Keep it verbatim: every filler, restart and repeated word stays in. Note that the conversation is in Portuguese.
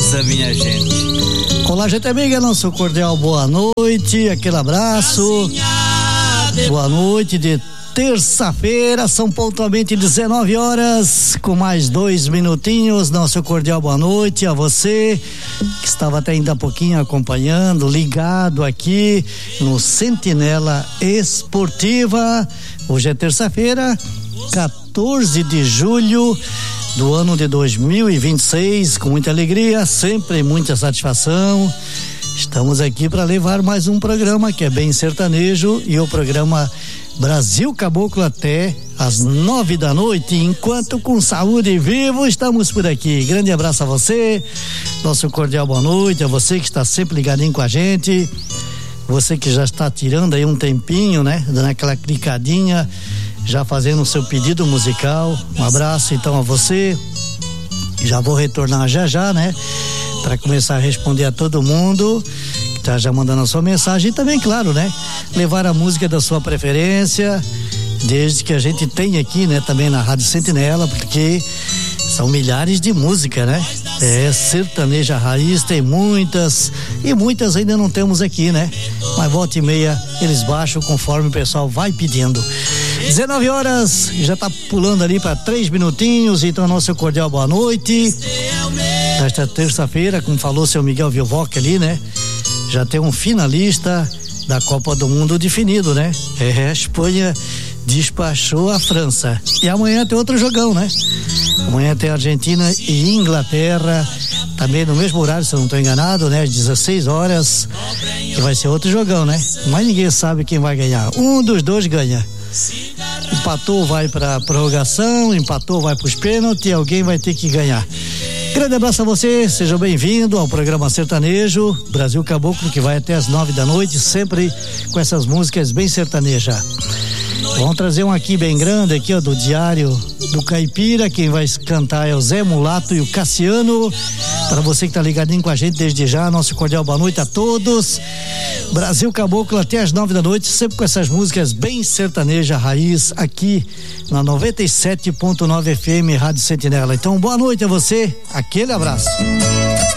beleza, minha gente. Olá, gente amiga, nosso cordial boa noite, aquele abraço. Boa noite de terça-feira, são pontualmente dezenove horas, com mais dois minutinhos. Nosso cordial boa noite a você que estava até ainda há pouquinho acompanhando, ligado aqui no Sentinela Esportiva. Hoje é terça-feira, quatorze de julho do ano de dois mil e vinte e seis, com muita alegria, sempre muita satisfação. Estamos aqui para levar mais um programa que é bem sertanejo, e o programa Brasil Caboclo até às nove da noite, enquanto com saúde e vivo estamos por aqui. Grande abraço a você, nosso cordial boa noite, a você que está sempre ligadinho com a gente, você que já está tirando aí um tempinho, né, dando aquela clicadinha, já fazendo o seu pedido musical. Um abraço então a você, já vou retornar já já, né, para começar a responder a todo mundo que tá já mandando a sua mensagem, e também, claro, né, levar a música da sua preferência, desde que a gente tem aqui, né, também na Rádio Sentinela, porque são milhares de músicas, né? É, sertaneja raiz tem muitas, e muitas ainda não temos aqui, né? Mas volta e meia eles baixam conforme o pessoal vai pedindo. dezenove horas, já tá pulando ali para três minutinhos, então nosso cordial boa noite. Nesta terça-feira, como falou seu Miguel Vilvoc ali, né? Já tem um finalista da Copa do Mundo definido, né? É, a Espanha despachou a França. E amanhã tem outro jogão, né? Amanhã tem Argentina e Inglaterra, também no mesmo horário, se eu não estou enganado, né? Às dezesseis horas, que vai ser outro jogão, né? Mas ninguém sabe quem vai ganhar. Um dos dois ganha. Empatou, vai para prorrogação, empatou, vai para os pênaltis, e alguém vai ter que ganhar. Grande abraço a você, seja bem-vindo ao programa Sertanejo Brasil Caboclo, que vai até as nove da noite, sempre com essas músicas bem sertaneja. Vamos trazer um aqui bem grande, aqui ó, do Diário do Caipira. Quem vai cantar é o Zé Mulato e o Cassiano. Para você que tá ligadinho com a gente desde já, nosso cordial boa noite a todos. Brasil Caboclo até as nove da noite, sempre com essas músicas bem sertaneja raiz, aqui na noventa e sete ponto nove F M Rádio Sentinela. Então, boa noite a você, aquele abraço.